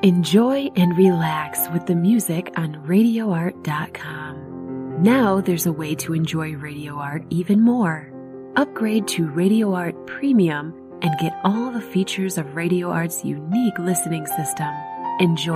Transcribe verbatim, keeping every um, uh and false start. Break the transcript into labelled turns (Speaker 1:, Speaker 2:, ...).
Speaker 1: Enjoy and relax with the music on radio art dot com. Now there's a way to enjoy Radio Art even more. Upgrade to Radio Art Premium and get all the features of Radio Art's unique listening system. Enjoy